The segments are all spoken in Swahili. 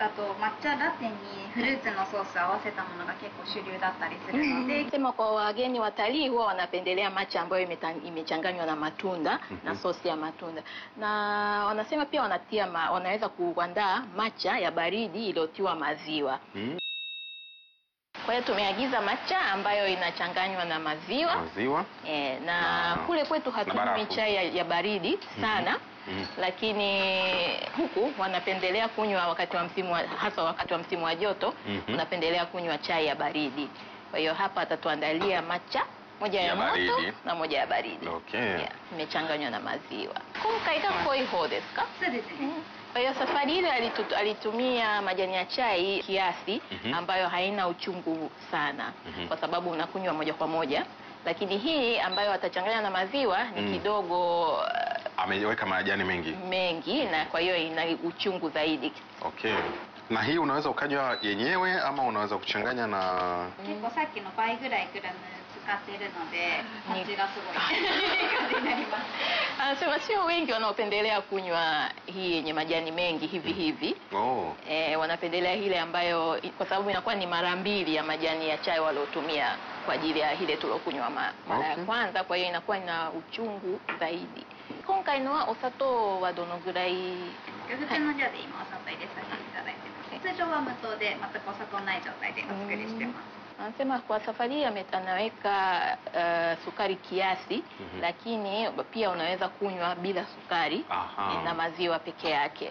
だと抹茶ラテにフルーツのソースを合わせたものが結構主流だったりするので、 sema kwa wageni watalii huwa wanapendelea matcha ambayo imechanganywa na matunda na sosi ya matunda. Na wanasema pia wanaweza kuandaa matcha ya baridi iliyotiwa maziwa. Kwa hiyo tumeagiza matcha ambayo inachanganywa na maziwa. Na kule kwetu hatunywi chai ya baridi sana. Lakini huku wanapendelea kunywa hasa wakati wa msimu wa joto, wanapendelea kunywa chai ya baridi. Kwa hiyo hapa atatuandalia matcha, moja ya moto na moja ya baridi. Imechanganywa na maziwa. Kumkai ga koiho desu ka? Kwa hiyo safari ile alitumia majani ya chai kiasi ambayo haina uchungu sana, kwa sababu unakunywa moja kwa moja. Lakini hii ambayo atachanganya na maziwa ni kidogo, ameweka majani mengi na kwa hiyo ina uchungu zaidi. Na hii unaweza ukanywa yenyewe ama unaweza kuchanganya na kiko saki no bai gurai gramu tsukatteru node hachi ga sugoi kazi inarimasu. Anasema sio wengi wanaopendelea kunywa hii yenye majani mengi hivi. Wanapendelea ile ambayo, kwa sababu inakuwa ni mara mbili ya majani ya chai waliotumia kwa ajili ya ile tulokunywa mara ya kwanza, kwa hiyo inakuwa ina uchungu zaidi. Konkai no wa osato wa dono gurai? 普通の量で今お砂糖入れさせていただいてます。通常は無糖で全くお砂糖ない状態でお作りしてます。 Anasema kwa safari hii anaweka sukari kiasi, lakini pia unaweza kunywa bila sukari na maziwa peke yake.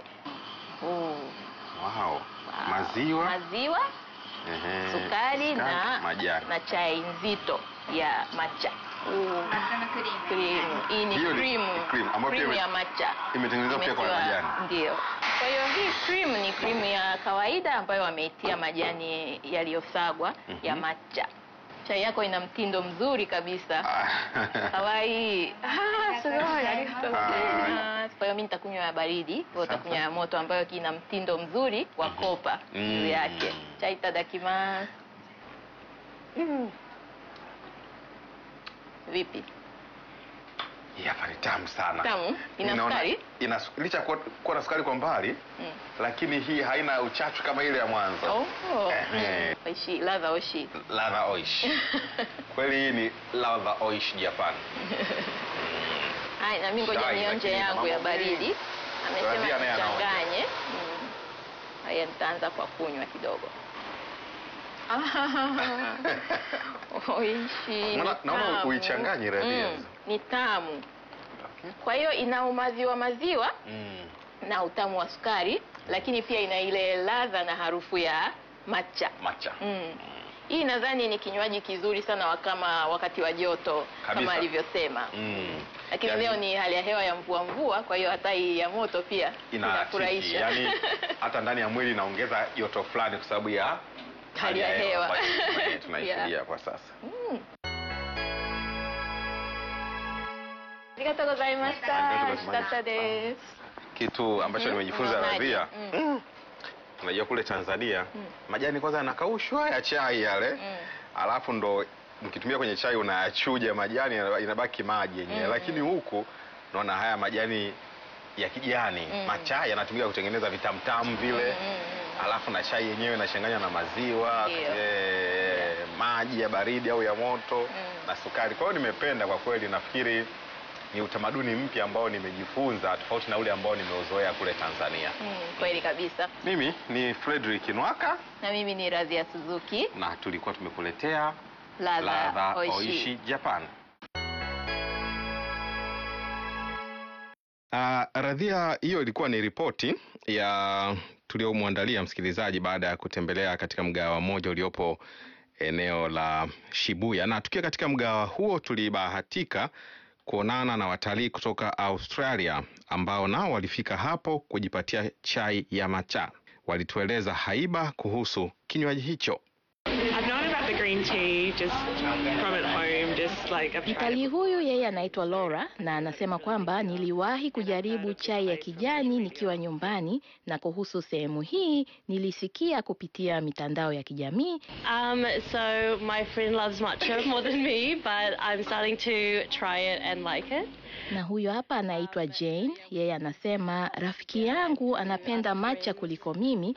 Maziwa, sukari na chai nzito ya matcha. Hii ni cream ya matcha imetengenezwa pia kwa majani. Ndio. Kwa hiyo hii cream ni cream ya kawaida ambayo wameitia majani yaliyosagwa ya matcha. Chai yako ina mtindo mzuri kabisa. Kawaii. Kwa hiyo mimi nitakunywa ya baridi, wewe utakunywa ya moto ambayo ina mtindo mzuri wa kopa juu yake. Chai itadakimasu. Vipi? Hapa ni tamu sana. Tamu? Ina sukari? Licha kuwa na sukari kwa mbali, lakini hii haina uchachu kama ile ya mwanzo. Oishi, ladha oishi. Ladha oishi. Kweli hii ni ladha oishi Japan. Na mimi ngoja nionje yangu ya baridi. Amesema changanye. Haya, nitaanza kwa kunywa kidogo. Oishi. Naona uichanganye Radhia. Ni tamu. Kwa hiyo ina maziwa na utamu wa sukari, lakini pia ina ile ladha na harufu ya matcha. Hii nadhani ni kinywaji kizuri sana kama wakati wa joto kama alivyosema. Lakini leo ni hali ya hewa ya mvua, kwa hiyo hata hii ya moto pia inafurahisha. Yaani hata ndani ya mwili inaongeza joto fulani kwa sababu ya hali ya hewa tunaishuhudia kwa sasa. Arigatou gozaimashita. Shitata desu. Kitu ambacho nimejifunza Radhia, unajua kule Tanzania majani kwanza yanakaushwa ya chai yale, alafu ndo mkitumia kwenye chai unayachuja majani, inabaki maji yenyewe. Lakini huku naona haya majani ya kijani matcha yanatumika kutengeneza vitamtamu vile, alafu na chai yenyewe inachanganywa na maziwa, maji ya baridi au ya moto na sukari. Kwa hiyo nimependa kwa kweli, nafikiri ni utamaduni mpya ambao nimejifunza tofauti na ule ambao nimeuzoea kule Tanzania. Kweli kabisa. Mimi ni Frederick Nwaka na mimi ni Radhia Suzuki, na tulikuwa tumekuletea ladha oishi Japan. Radhia, hiyo ilikuwa ni ripoti ya tuliomwandalia msikilizaji baada ya kutembelea katika mgahawa mmoja uliopo eneo la Shibuya. Na tukiwa katika mgahawa huo tulibahatika kuonana na watalii kutoka Australia ambao nao walifika hapo kujipatia chai ya matcha. Walitueleza haiba kuhusu kinywaji hicho. Mtalii huyu yeye anaitwa Laura na anasema kwamba niliwahi kujaribu chai ya kijani nikiwa nyumbani, na kuhusu sehemu hii nilisikia kupitia mitandao ya kijamii. So my friend loves matcha more than me, but I'm starting to try it and like it. Na huyo hapa anaitwa Jane, yeye anasema rafiki yangu anapenda matcha kuliko mimi,